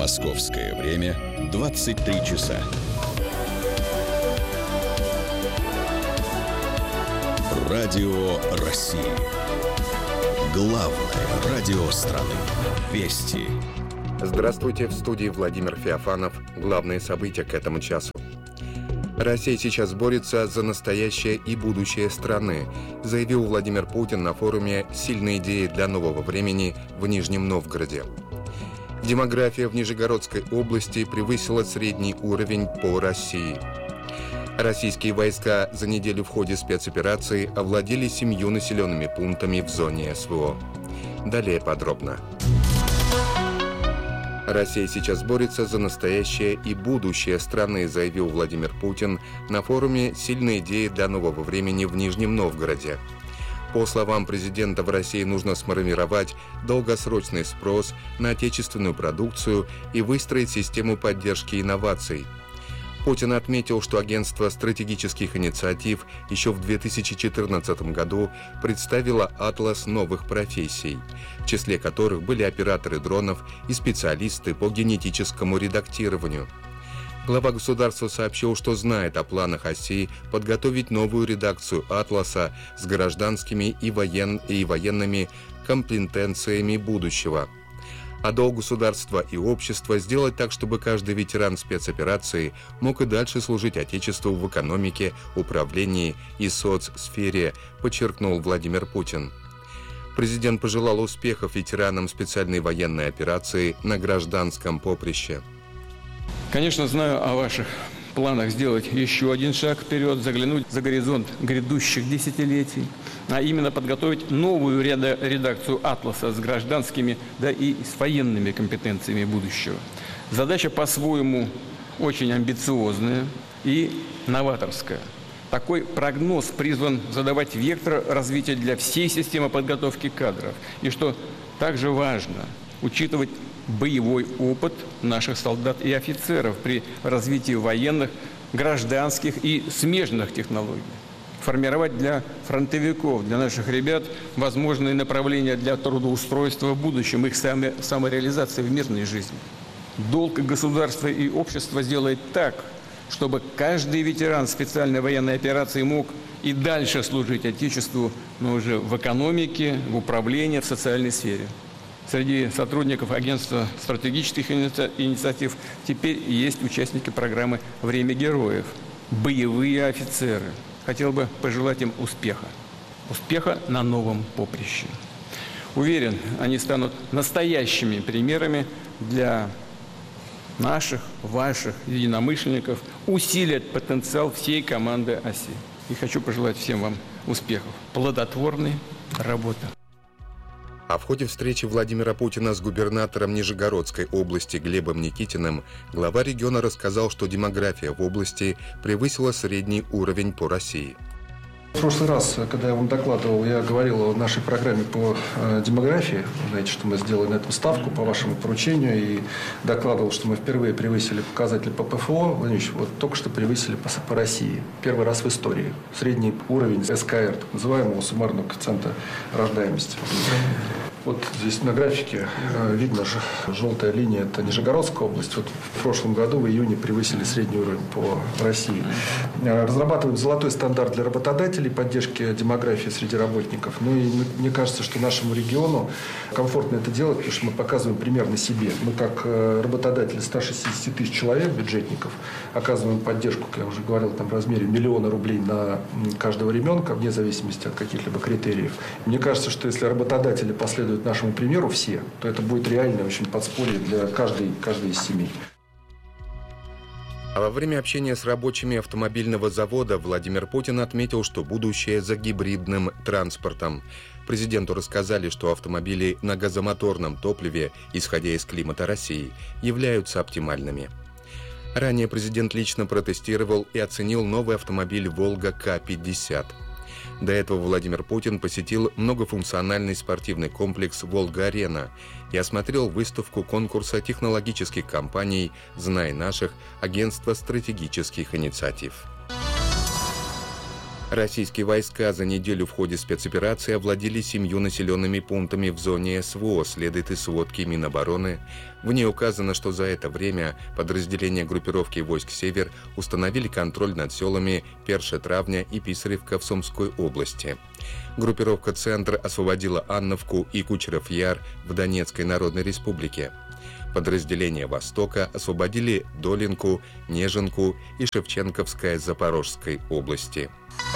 Московское время 23 часа. Радио России. Главное радио страны. Вести. Здравствуйте, в студии Владимир Феофанов. Главные события к этому часу. Россия сейчас борется за настоящее и будущее страны, заявил Владимир Путин на форуме «Сильные идеи для нового времени» в Нижнем Новгороде. Демография в Нижегородской области превысила средний уровень по России. Российские войска за неделю в ходе спецоперации овладели 7 населенными пунктами в зоне СВО. Далее подробно. Россия сейчас борется за настоящее и будущее страны, заявил Владимир Путин на форуме «Сильные идеи для нового времени» в Нижнем Новгороде. По словам президента, в России нужно сформировать долгосрочный спрос на отечественную продукцию и выстроить систему поддержки инноваций. Путин отметил, что агентство стратегических инициатив еще в 2014 году представило атлас новых профессий, в числе которых были операторы дронов и специалисты по генетическому редактированию. Глава государства сообщил, что знает о планах оси подготовить новую редакцию атласа с гражданскими и военными компетенциями будущего. А долг государства и общества сделать так, чтобы каждый ветеран спецоперации мог и дальше служить Отечеству в экономике, управлении и соцсфере, подчеркнул Владимир Путин. Президент пожелал успехов ветеранам специальной военной операции на гражданском поприще. Конечно, знаю о ваших планах сделать еще один шаг вперед, заглянуть за горизонт грядущих десятилетий, а именно подготовить новую редакцию «Атласа» с гражданскими, да и с военными компетенциями будущего. Задача по-своему очень амбициозная и новаторская. Такой прогноз призван задавать вектор развития для всей системы подготовки кадров. И что также важно, учитывать боевой опыт наших солдат и офицеров при развитии военных, гражданских и смежных технологий. Формировать для фронтовиков, для наших ребят возможные направления для трудоустройства в будущем, их самореализации в мирной жизни. Долг государства и общества сделать так, чтобы каждый ветеран специальной военной операции мог и дальше служить Отечеству, но уже в экономике, в управлении, в социальной сфере. Среди сотрудников агентства стратегических инициатив теперь есть участники программы «Время героев», боевые офицеры. Хотел бы пожелать им успеха. Успеха на новом поприще. Уверен, они станут настоящими примерами для наших, ваших единомышленников, усилят потенциал всей команды оси. И хочу пожелать всем вам успехов, плодотворной работы. А в ходе встречи Владимира Путина с губернатором Нижегородской области Глебом Никитиным глава региона рассказал, что демография в области превысила средний уровень по России. В прошлый раз, когда я вам докладывал, я говорил о нашей программе по демографии. Вы знаете, что мы сделали на этом ставку по вашему поручению и докладывал, что мы впервые превысили показатели по ПФО. Владимир, вот только что превысили по России. Первый раз в истории. Средний уровень СКР, так называемого суммарного коэффициента рождаемости. Вот здесь на графике видно, желтая линия – это Нижегородская область. Вот в прошлом году в июне превысили средний уровень по России. Разрабатываем золотой стандарт для работодателей, поддержки демографии среди работников. Ну и мне кажется, что нашему региону комфортно это делать, потому что мы показываем пример на себе. Мы как работодатели 160 тысяч человек, бюджетников, оказываем поддержку, как я уже говорил, там, в размере 1 миллиона рублей на каждого ребенка, вне зависимости от каких-либо критериев. Мне кажется, что если работодатели последуют нашему примеру все, то это будет реальное очень подспорье для каждой из семей. А во время общения с рабочими автомобильного завода Владимир Путин отметил, что будущее за гибридным транспортом. Президенту рассказали, что автомобили на газомоторном топливе, исходя из климата России, являются оптимальными. Ранее президент лично протестировал и оценил новый автомобиль «Волга К-50». До этого Владимир Путин посетил многофункциональный спортивный комплекс «Волга-Арена» и осмотрел выставку конкурса технологических компаний «Знай наших» агентства стратегических инициатив. Российские войска за неделю в ходе спецоперации овладели 7 населенными пунктами в зоне СВО, следует из сводки Минобороны. В ней указано, что за это время подразделения группировки войск «Север» установили контроль над селами Перше-Травня и Писаревка в Сумской области. Группировка «Центр» освободила Анновку и Кучеров-Яр в Донецкой Народной Республике. Подразделения «Востока» освободили Долинку, Нежинку и Шевченковское Запорожской области.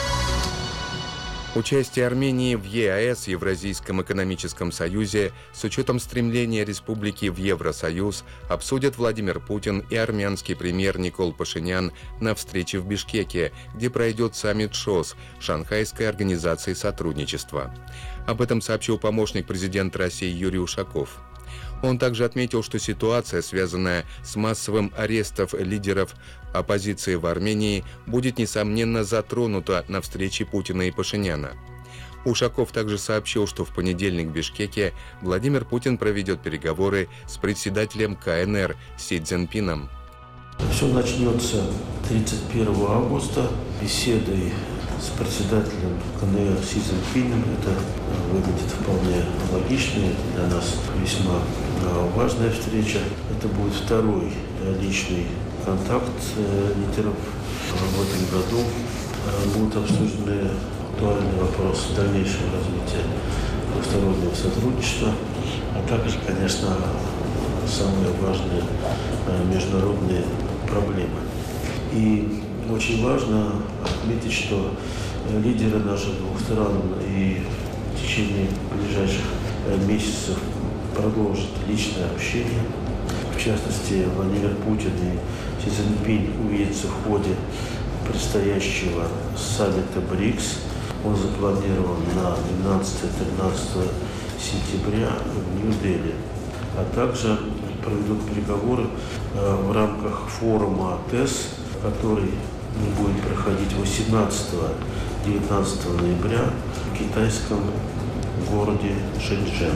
Участие Армении в ЕАЭС, Евразийском экономическом союзе, с учетом стремления республики в Евросоюз, обсудят Владимир Путин и армянский премьер Никол Пашинян на встрече в Бишкеке, где пройдет саммит ШОС, Шанхайской организации сотрудничества. Об этом сообщил помощник президента России Юрий Ушаков. Он также отметил, что ситуация, связанная с массовым арестом лидеров оппозиции в Армении, будет, несомненно, затронута на встрече Путина и Пашиняна. Ушаков также сообщил, что в понедельник в Бишкеке Владимир Путин проведет переговоры с председателем КНР Си Цзиньпином. Все начнется 31 августа беседой с председателем КНР Си Цзиньпином. Это выглядит вполне логично, для нас весьма важная встреча. Это будет второй личный контакт лидеров. В этом году будут обсуждены актуальные вопросы дальнейшего развития двустороннего сотрудничества, а также, конечно, самые важные международные проблемы. И очень важно отметить, что лидеры наших двух стран и в течение ближайших месяцев продолжат личное общение. В частности, Владимир Путин и Си Цзиньпин увидятся в ходе предстоящего саммита БРИКС. Он запланирован на 12-13 сентября в Нью-Дели. А также проведут переговоры в рамках форума ТЭС, который будет проходить 18-19 ноября в китайском городе Шэньчжэн.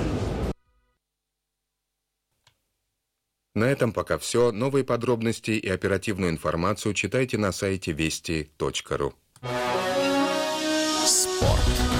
На этом пока все. Новые подробности и оперативную информацию читайте на сайте вести.ру. Спорт.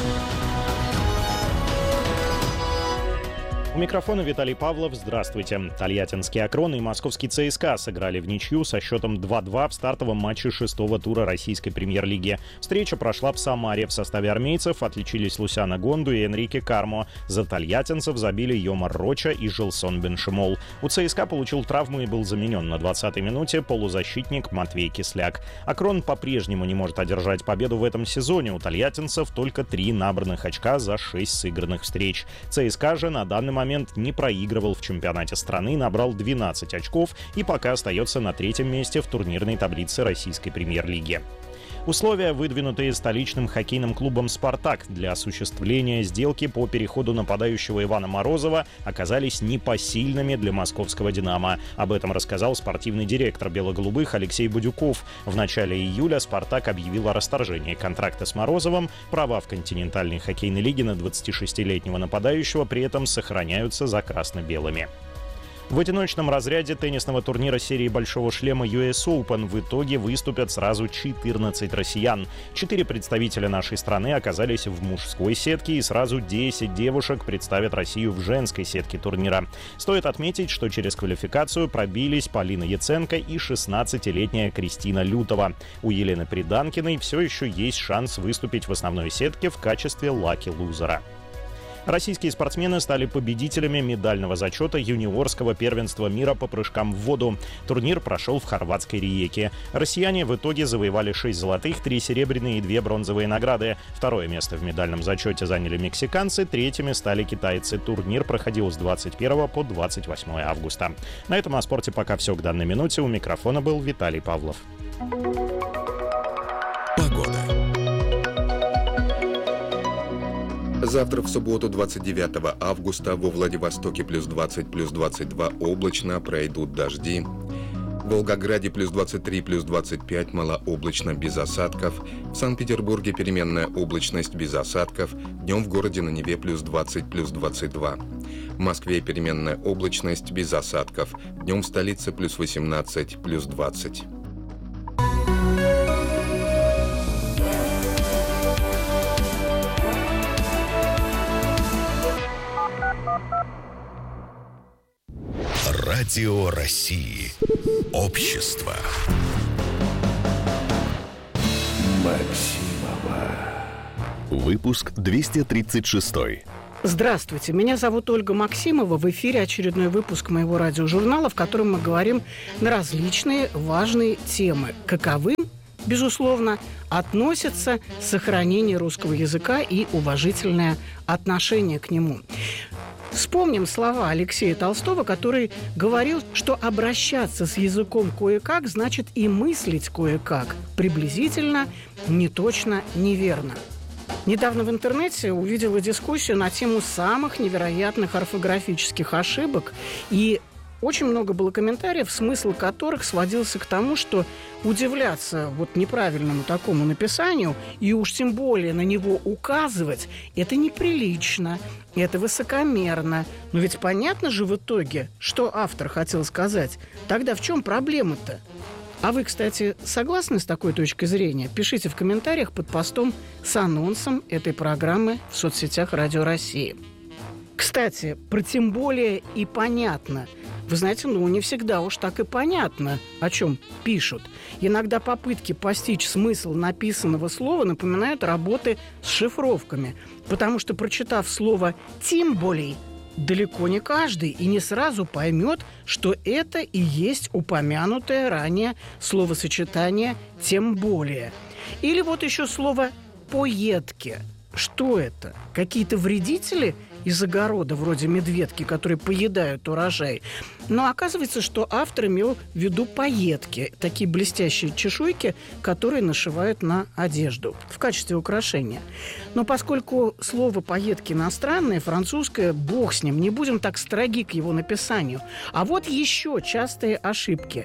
У микрофона Виталий Павлов. Здравствуйте. Тольяттинский «Акрон» и московский ЦСКА сыграли в ничью со счетом 2-2 в стартовом матче 6-го тура российской премьер-лиги. Встреча прошла в Самаре. В составе армейцев отличились Лусяна Гонду и Энрике Кармо. За тольяттинцев забили Йомар Роча и Жилсон Беншимол. У ЦСКА получил травму и был заменен на 20-й минуте полузащитник Матвей Кисляк. «Акрон» по-прежнему не может одержать победу в этом сезоне. У тольяттинцев только 3 набранных очка за 6 сыгранных встреч. ЦСКА же на данный момент не проигрывал в чемпионате страны, набрал 12 очков и пока остается на 3-м месте в турнирной таблице российской премьер-лиги. Условия, выдвинутые столичным хоккейным клубом «Спартак» для осуществления сделки по переходу нападающего Ивана Морозова, оказались непосильными для московского «Динамо». Об этом рассказал спортивный директор «Бело-голубых» Алексей Будюков. В начале июля «Спартак» объявил о расторжении контракта с Морозовым. Права в континентальной хоккейной лиге на 26-летнего нападающего при этом сохраняются за красно-белыми. В одиночном разряде теннисного турнира серии «Большого шлема» US Open в итоге выступят сразу 14 россиян. 4 представителя нашей страны оказались в мужской сетке, и сразу 10 девушек представят Россию в женской сетке турнира. Стоит отметить, что через квалификацию пробились Полина Яценко и 16-летняя Кристина Лютова. У Елены Приданкиной все еще есть шанс выступить в основной сетке в качестве лаки-лузера. Российские спортсмены стали победителями медального зачета юниорского первенства мира по прыжкам в воду. Турнир прошел в хорватской Риеке. Россияне в итоге завоевали 6 золотых, 3 серебряные и 2 бронзовые награды. Второе место в медальном зачете заняли мексиканцы, третьими стали китайцы. Турнир проходил с 21 по 28 августа. На этом о спорте пока все к данной минуте. У микрофона был Виталий Павлов. Погода. Завтра в субботу, 29 августа, во Владивостоке плюс 20, плюс 22 облачно, пройдут дожди. В Волгограде плюс 23, плюс 25 малооблачно, без осадков. В Санкт-Петербурге переменная облачность без осадков. Днем в городе на Неве плюс 20, плюс 22. В Москве переменная облачность без осадков. Днем в столице плюс 18, плюс 20. Радио России. Общество. Выпуск 236. Здравствуйте, меня зовут Ольга Максимова. В эфире очередной выпуск моего радиожурнала, в котором мы говорим на различные важные темы. Каковым, безусловно, относится сохранение русского языка и уважительное отношение к нему. Вспомним слова Алексея Толстого, который говорил, что обращаться с языком кое-как значит и мыслить кое-как. Приблизительно, неточно, неверно. Недавно в интернете увидела дискуссию на тему самых невероятных орфографических ошибок, и очень много было комментариев, смысл которых сводился к тому, что удивляться неправильному такому написанию и уж тем более на него указывать – это неприлично, это высокомерно. Но ведь понятно же в итоге, что автор хотел сказать. Тогда в чем проблема-то? А вы, кстати, согласны с такой точкой зрения? Пишите в комментариях под постом с анонсом этой программы в соцсетях Радио России. Кстати, про «тем более» и «понятно». Вы знаете, не всегда уж так и понятно, о чем пишут. Иногда попытки постичь смысл написанного слова напоминают работы с шифровками. Потому что, прочитав слово «тем более», далеко не каждый и не сразу поймет, что это и есть упомянутое ранее словосочетание «тем более». Или еще слово «поедки». Что это? Какие-то вредители из огорода, вроде медведки, которые поедают урожай? Но оказывается, что автор имел в виду поедки, такие блестящие чешуйки, которые нашивают на одежду в качестве украшения. Но поскольку слово «поедки» иностранное, французское, бог с ним, не будем так строги к его написанию. А вот еще частые ошибки.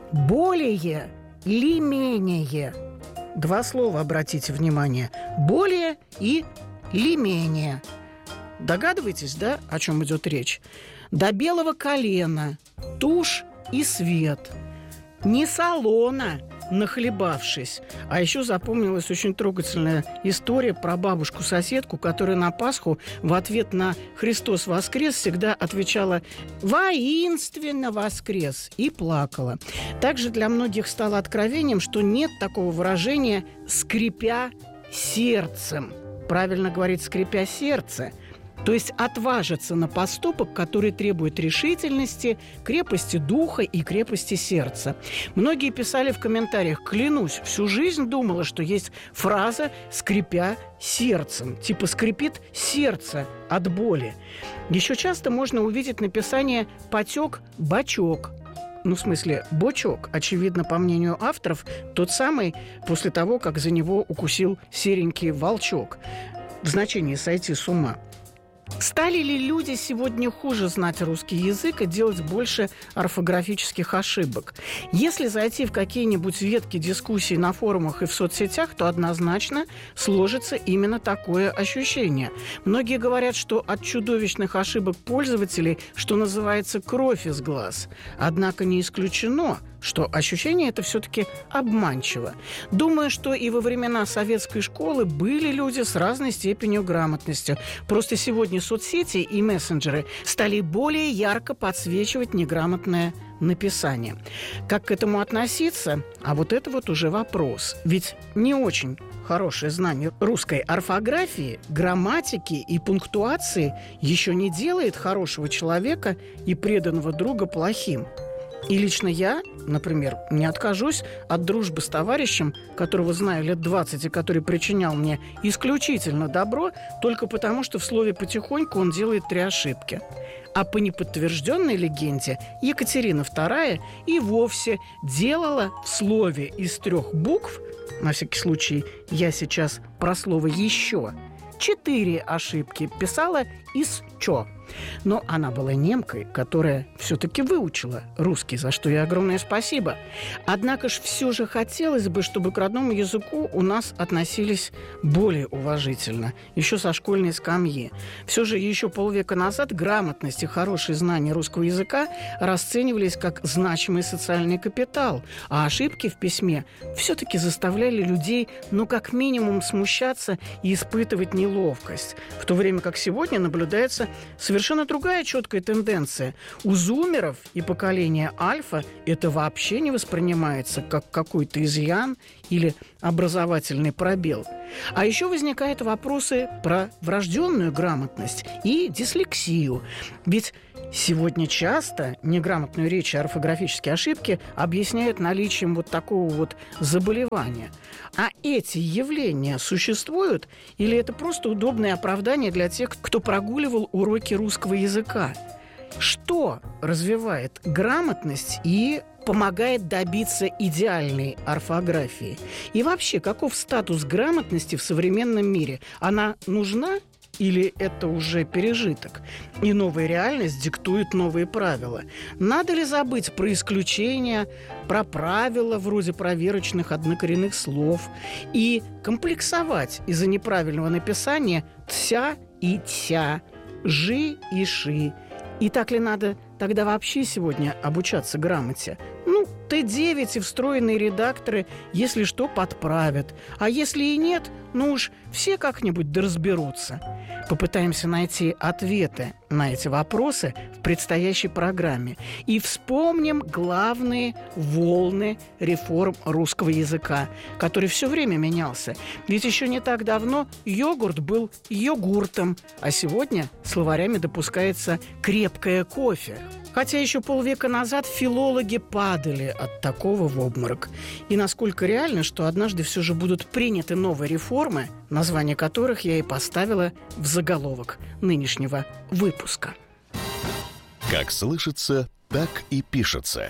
«Более» или «менее». Два слова, обратите внимание. «Более» и «ли менее». Догадываетесь, да, о чем идет речь? «До белого колена», «тушь» и «свет». «Не салона», нахлебавшись. А еще запомнилась очень трогательная история про бабушку-соседку, которая на Пасху в ответ на «Христос воскрес» всегда отвечала «воинственно воскрес» и плакала. Также для многих стало откровением, что нет такого выражения «скрипя сердцем». Правильно говорить «скрипя сердце». То есть отважиться на поступок, который требует решительности, крепости духа и крепости сердца. Многие писали в комментариях: клянусь, всю жизнь думала, что есть фраза «скрипя сердцем», типа «скрипит сердце от боли». Еще часто можно увидеть написание «потек бачок». В смысле, бочок, очевидно, по мнению авторов, тот самый, после того, как за него укусил серенький волчок. В значении «сойти с ума». Стали ли люди сегодня хуже знать русский язык и делать больше орфографических ошибок? Если зайти в какие-нибудь ветки дискуссий на форумах и в соцсетях, то однозначно сложится именно такое ощущение. Многие говорят, что от чудовищных ошибок пользователей, что называется, кровь из глаз. Однако не исключено, что ощущение это все-таки обманчиво. Думаю, что и во времена советской школы были люди с разной степенью грамотности. Просто сегодня соцсети и мессенджеры стали более ярко подсвечивать неграмотное написание. Как к этому относиться? А это уже вопрос. Ведь не очень хорошее знание русской орфографии, грамматики и пунктуации еще не делает хорошего человека и преданного друга плохим. И лично я, например, не откажусь от дружбы с товарищем, которого знаю лет 20 и который причинял мне исключительно добро, только потому, что в слове «потихоньку» он делает 3 ошибки. А по неподтвержденной легенде Екатерина II и вовсе делала в слове из 3 букв, на всякий случай я сейчас про слово «еще», 4 ошибки, писала из «чё». Но она была немкой, которая все-таки выучила русский, за что ей огромное спасибо. Однако ж все же хотелось бы, чтобы к родному языку у нас относились более уважительно, еще со школьной скамьи. Все же еще полвека назад грамотность и хорошие знания русского языка расценивались как значимый социальный капитал, а ошибки в письме все-таки заставляли людей, как минимум, смущаться и испытывать неловкость, в то время как сегодня наблюдается совершенно Совершенно другая четкая тенденция. У зумеров и поколения альфа это вообще не воспринимается как какой-то изъян или образовательный пробел. А еще возникают вопросы про врожденную грамотность и дислексию. Ведь сегодня часто неграмотную речь и орфографические ошибки объясняют наличием вот такого вот заболевания. А эти явления существуют или это просто удобное оправдание для тех, кто прогуливал уроки русского языка? Что развивает грамотность и помогает добиться идеальной орфографии? И вообще, каков статус грамотности в современном мире? Она нужна или это уже пережиток? И новая реальность диктует новые правила. Надо ли забыть про исключения, про правила вроде проверочных однокоренных слов и комплексовать из-за неправильного написания «тся» и «тя», «жи» и «ши»? И так ли надо тогда вообще сегодня обучаться грамоте? Т9 и встроенные редакторы, если что, подправят. А если и нет, уж все как-нибудь доразберутся. Попытаемся найти ответы на эти вопросы в предстоящей программе. И вспомним главные волны реформ русского языка, который все время менялся. Ведь еще не так давно йогурт был йогуртом, а сегодня словарями допускается крепкое кофе. Хотя еще полвека назад филологи падали от такого в обморок. И насколько реально, что однажды все же будут приняты новые реформы, название которых я и поставила в заголовок нынешнего выпуска. Как слышится, так и пишется.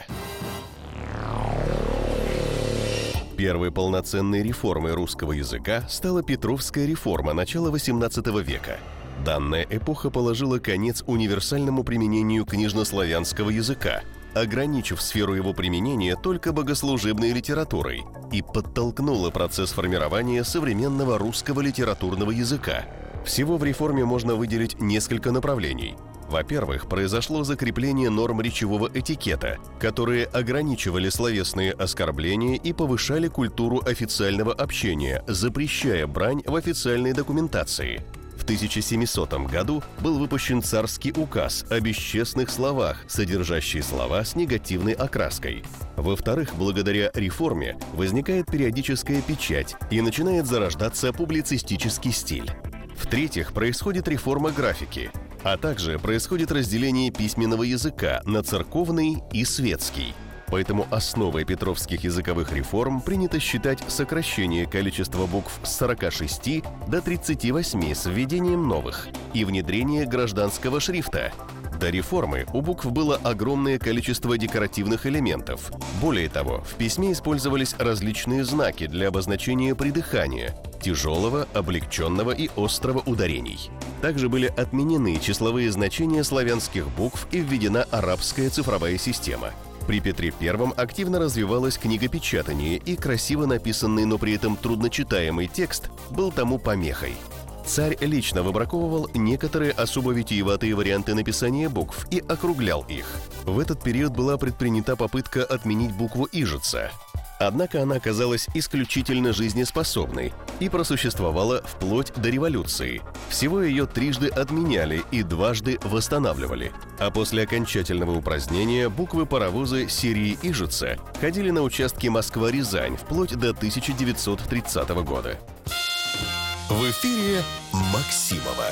Первой полноценной реформой русского языка стала Петровская реформа начала XVIII века. Данная эпоха положила конец универсальному применению книжнославянского языка, ограничив сферу его применения только богослужебной литературой, и подтолкнула процесс формирования современного русского литературного языка. Всего в реформе можно выделить несколько направлений. Во-первых, произошло закрепление норм речевого этикета, которые ограничивали словесные оскорбления и повышали культуру официального общения, запрещая брань в официальной документации. В 1700 году был выпущен царский указ о бесчестных словах, содержащий слова с негативной окраской. Во-вторых, благодаря реформе возникает периодическая печать и начинает зарождаться публицистический стиль. В-третьих, происходит реформа графики, а также происходит разделение письменного языка на церковный и светский. Поэтому основой петровских языковых реформ принято считать сокращение количества букв с 46 до 38 с введением новых и внедрение гражданского шрифта. До реформы у букв было огромное количество декоративных элементов. Более того, в письме использовались различные знаки для обозначения придыхания, тяжелого, облегченного и острого ударений. Также были отменены числовые значения славянских букв и введена арабская цифровая система. При Петре I активно развивалось книгопечатание, и красиво написанный, но при этом трудночитаемый текст был тому помехой. Царь лично выбраковывал некоторые особо витиеватые варианты написания букв и округлял их. В этот период была предпринята попытка отменить букву «ижица». Однако она оказалась исключительно жизнеспособной и просуществовала вплоть до революции. Всего ее трижды отменяли и дважды восстанавливали. А после окончательного упразднения буквы-паровозы серии «Ижица» ходили на участки Москва-Рязань вплоть до 1930 года. В эфире Максимова.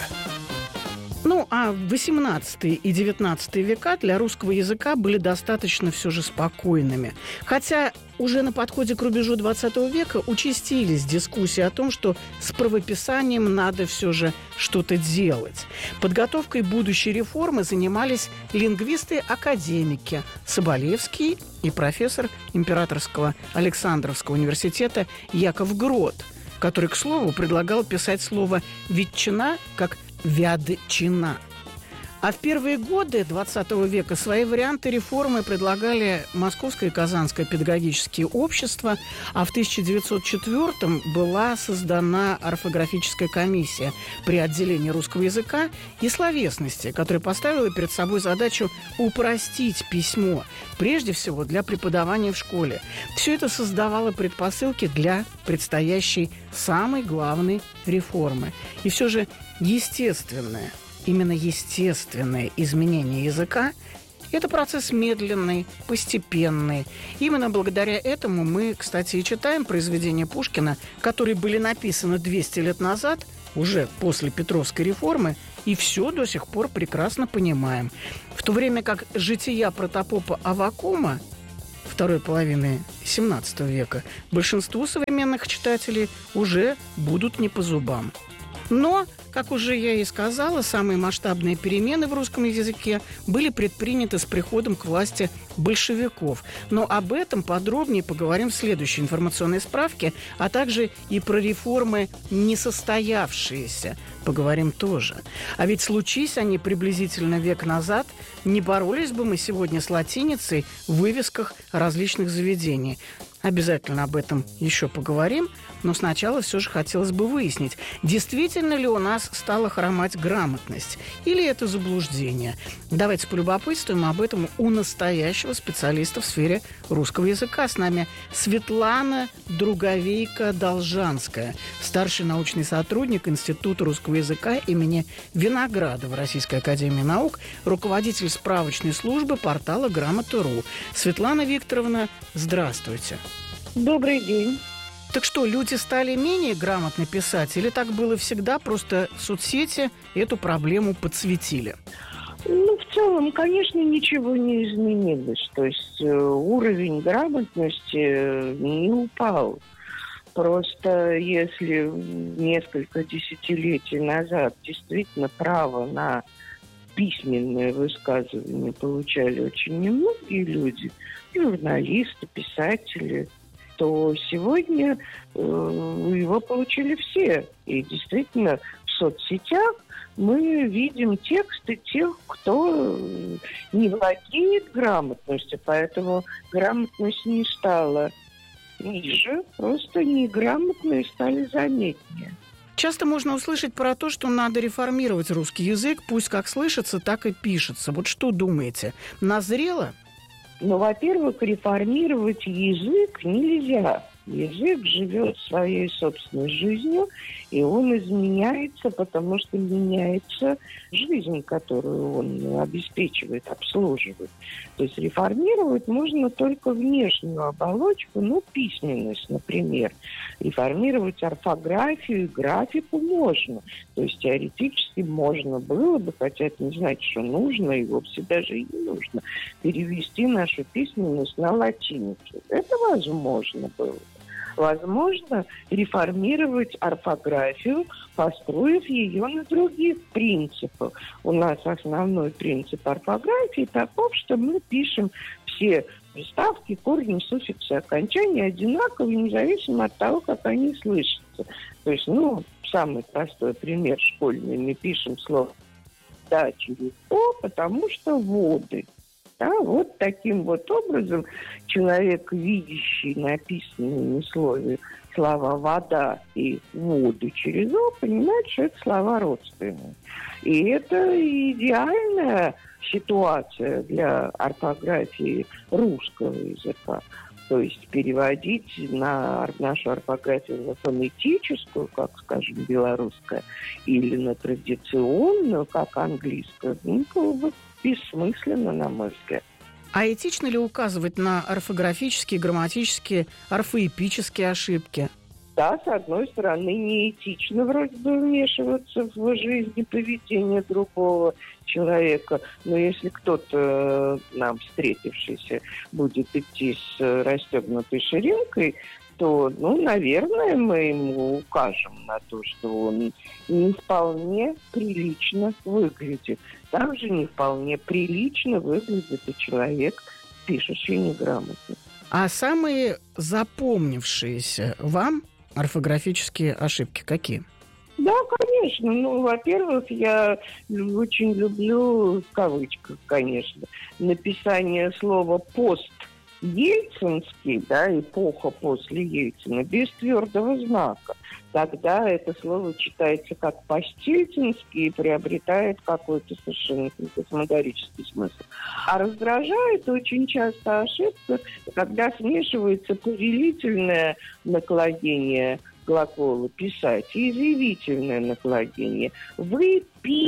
А 18 и 19 века для русского языка были достаточно все же спокойными. Хотя уже на подходе к рубежу 20 века участились дискуссии о том, что с правописанием надо все же что-то делать. Подготовкой будущей реформы занимались лингвисты-академики Соболевский и профессор Императорского Александровского университета Яков Грот, который, к слову, предлагал писать слово «ветчина» как «вядчина». А в первые годы 20 века свои варианты реформы предлагали Московское и Казанское педагогические общества, а в 1904-м была создана орфографическая комиссия при отделении русского языка и словесности, которая поставила перед собой задачу упростить письмо, прежде всего для преподавания в школе. Все это создавало предпосылки для предстоящей самой главной реформы. И все же естественное именно естественное изменение языка, это процесс медленный, постепенный. Именно благодаря этому мы, кстати, и читаем произведения Пушкина, которые были написаны 200 лет назад, уже после Петровской реформы, и все до сих пор прекрасно понимаем. В то время как жития протопопа Аввакума второй половины XVII века большинству современных читателей уже будут не по зубам. Но, как уже я и сказала, самые масштабные перемены в русском языке были предприняты с приходом к власти большевиков. Но об этом подробнее поговорим в следующей информационной справке, а также и про реформы несостоявшиеся поговорим тоже. А ведь случись они приблизительно век назад, не боролись бы мы сегодня с латиницей в вывесках различных заведений. Обязательно об этом еще поговорим, но сначала все же хотелось бы выяснить, действительно ли у нас стала хромать грамотность, или это заблуждение. Давайте полюбопытствуем об этом у настоящего специалиста в сфере русского языка. С нами Светлана Друговейко-Должанская, старший научный сотрудник Института русского языка имени Виноградова Российской академии наук, руководитель справочной службы портала Грамота.ру. Светлана Викторовна, здравствуйте. Добрый день. Так что, люди стали менее грамотно писать, или так было всегда, просто соцсети эту проблему подсветили? В целом, конечно, ничего не изменилось. То есть уровень грамотности не упал. Просто если несколько десятилетий назад действительно право на письменное высказывание получали очень немногие люди, журналисты, писатели, то сегодня его получили все. И действительно в соцсетях мы видим тексты тех, кто не владеет грамотностью, поэтому грамотность не стала ниже, просто неграмотные стали заметнее. Часто можно услышать про то, что надо реформировать русский язык, пусть как слышится, так и пишется. Вот что думаете, назрело? Во-первых, реформировать язык нельзя. Язык живет своей собственной жизнью, и он изменяется, потому что меняется жизнь, которую он обеспечивает, обслуживает. То есть реформировать можно только внешнюю оболочку, письменность, например. Реформировать орфографию и графику можно. То есть теоретически можно было бы, хотя это не значит, что нужно, и вовсе даже и не нужно, перевести нашу письменность на латиницу. Это возможно было. Возможно реформировать орфографию, построив ее на других принципах. У нас основной принцип орфографии таков, что мы пишем все приставки, корни, суффиксы, окончания одинаково, независимо от того, как они слышатся. То есть, самый простой пример школьный. Мы пишем слово «да» через «о», потому что «воды». Да, вот таким вот образом человек, видящий написанные в слове слова «вода» и «воду» через «о», понимает, что это слова родственные. И это идеальная ситуация для орфографии русского языка. То есть переводить на нашу орфографию на фонетическую, как, скажем, белорусская, или на традиционную, как английскую, было бы бессмысленно, на мой взгляд. А этично ли указывать на орфографические, грамматические, орфоэпические ошибки? Да, с одной стороны, неэтично вроде бы вмешиваться в жизнь и поведение другого человека. Но если кто-то нам встретившийся будет идти с расстегнутой ширинкой, то, наверное, мы ему укажем на то, что он не вполне прилично выглядит. Также не вполне прилично выглядит и человек, пишущий неграмотно. А самые запомнившиеся вам орфографические ошибки какие? Да, конечно. Во-первых, я очень люблю, в кавычках, конечно, написание слова «пост-ельцинский», эпоха после Ельцина, без твердого знака. Тогда это слово читается как «постельцинский» и приобретает какой-то совершенно фантасмагорический смысл. А раздражает очень часто ошибка, когда смешивается повелительное наклонение глагола «писать» и изъявительное наклонение. Вы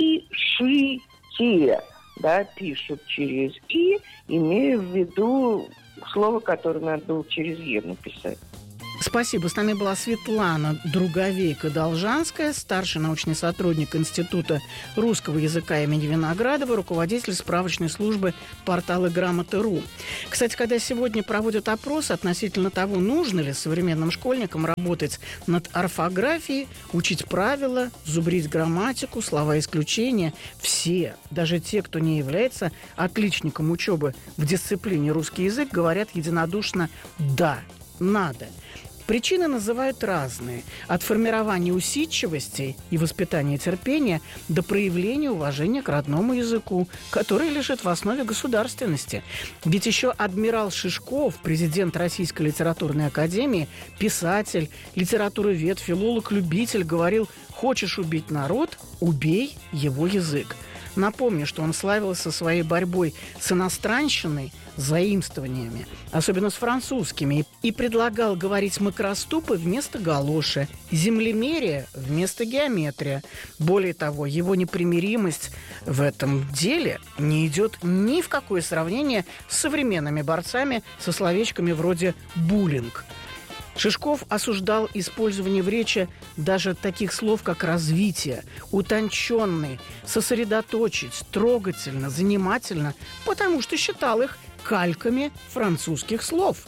пишите, да, пишут через «и», имея в виду слово, которое надо было через «е» написать. Спасибо. С нами была Светлана Друговейко-Должанская, старший научный сотрудник Института русского языка имени Виноградова, руководитель справочной службы портала «Грамота.ру». Кстати, когда сегодня проводят опрос относительно того, нужно ли современным школьникам работать над орфографией, учить правила, зубрить грамматику, слова исключения, все, даже те, кто не является отличником учебы в дисциплине русский язык, говорят единодушно «да, надо». Причины называют разные. От формирования усидчивости и воспитания терпения до проявления уважения к родному языку, который лежит в основе государственности. Ведь еще адмирал Шишков, президент Российской литературной академии, писатель, литературовед, филолог-любитель, говорил: «Хочешь убить народ – убей его язык». Напомню, что он славился своей борьбой с иностранщиной, заимствованиями, особенно с французскими, и предлагал говорить макроступы вместо галоши, землемерие вместо геометрия. Более того, его непримиримость в этом деле не идет ни в какое сравнение с современными борцами со словечками вроде «буллинг». Шишков осуждал использование в речи даже таких слов, как «развитие», «утонченный», «сосредоточить», «трогательно», «занимательно», потому что считал их кальками французских слов.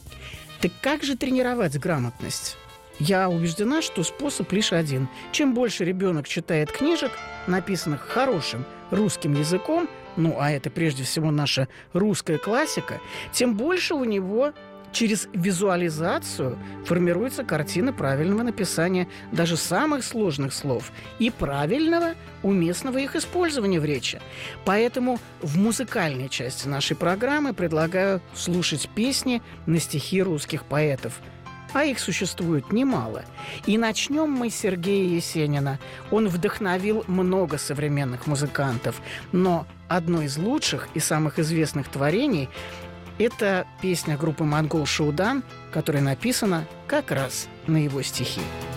Так как же тренировать грамотность? Я убеждена, что способ лишь один. Чем больше ребенок читает книжек, написанных хорошим русским языком, а это прежде всего наша русская классика, тем больше у него через визуализацию формируется картина правильного написания даже самых сложных слов и правильного, уместного их использования в речи. Поэтому в музыкальной части нашей программы предлагаю слушать песни на стихи русских поэтов. А их существует немало. И начнем мы с Сергея Есенина. Он вдохновил много современных музыкантов, но одно из лучших и самых известных творений – это песня группы «Монгол Шуудан», которая написана как раз на его стихи.